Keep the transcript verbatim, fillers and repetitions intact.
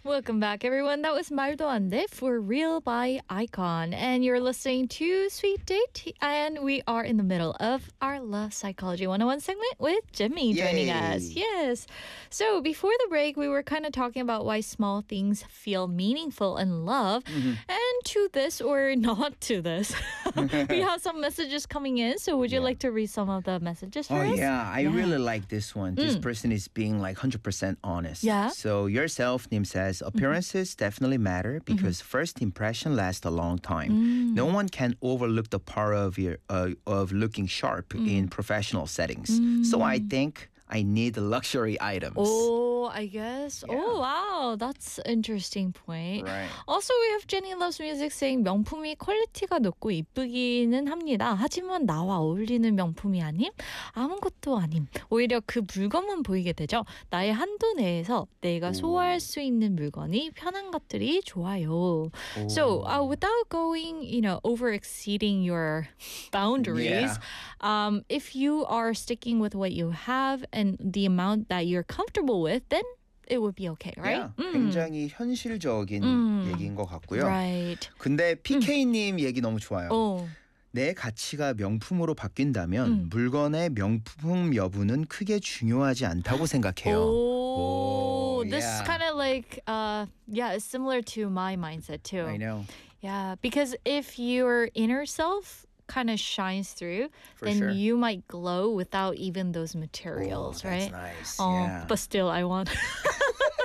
Welcome back, everyone. That was 말도 안 돼 for Real by Icon. And you're listening to Sweet Date. And we are in the middle of our Love Psychology one oh one segment with Jimmy joining Yay. us. Yes. So before the break, we were kind of talking about why small things feel meaningful in love. Mm-hmm. And to this or not to this, we have some messages coming in. So would you Yeah. like to read some of the messages for Oh us? yeah, I Yeah. really like this one. This Mm. person is being like one hundred percent honest. Yeah. So yourself, Nim says, appearances definitely matter because first impression lasts a long time. Mm. No one can overlook the power of your uh, of looking sharp in professional settings. So I think I need luxury items. Oh, I guess. Yeah. Oh, wow. That's an interesting point. Right. Also, we have Jenny Loves Music saying 명품이 퀄리티가 높고 이쁘기는 합니다. 하지만 나와 어울리는 명품이 아님 아무것도 아님. 오히려 그 물건만 보이게 되죠. 나의 한도 내에서 내가 소화할 수 있는 물건이 편한 것들이 좋아요. So, uh, without going, you know, over exceeding your boundaries, Yeah. um, if you are sticking with what you have and the amount that you're comfortable with, then it would be okay, right? Yeah, 굉장히 현실적인 음. 얘기인 것 같고요. Right. 근데 피케이님 얘기 너무 좋아요. Oh. 내 가치가 명품으로 바뀐다면 음. 물건의 명품 여부는 크게 중요하지 않다고 생각해요. Oh, Oh, this yeah. kind of like, uh, yeah, it's similar to my mindset too. I know. Yeah, because if your inner self kind of shines through, For then sure. you might glow without even those materials, Oh, right? that's nice. Oh, yeah. but still, I want